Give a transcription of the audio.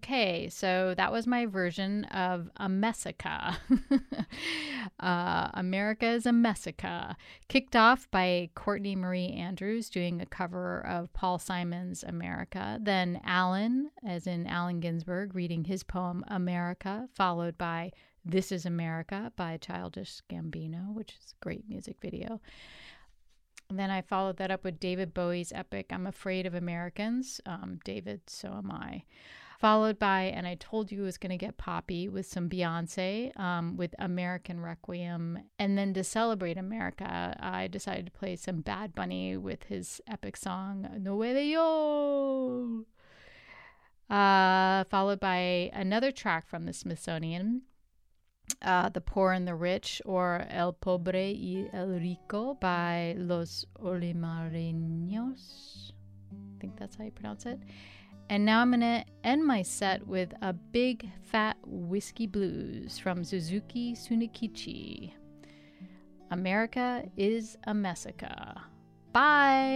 Okay, so that was my version of a messica. America is a messica. Kicked off by Courtney Marie Andrews doing a cover of Paul Simon's America. Then Allen, as in Allen Ginsberg, reading his poem America, followed by This is America by Childish Gambino, which is a great music video. And then I followed that up with David Bowie's epic I'm Afraid of Americans. David, so am I. Followed by, and I told you it was going to get poppy, with some Beyonce with American Requiem. And then to celebrate America, I decided to play some Bad Bunny with his epic song, Nueve Yo. Followed by another track from the Smithsonian, The Poor and the Rich, or El Pobre y el Rico by Los Olimareños. I think that's how you pronounce it. And now I'm going to end my set with a Big Fat Whiskey Blues from Suzuki Sunikichi. America is a messica. Bye!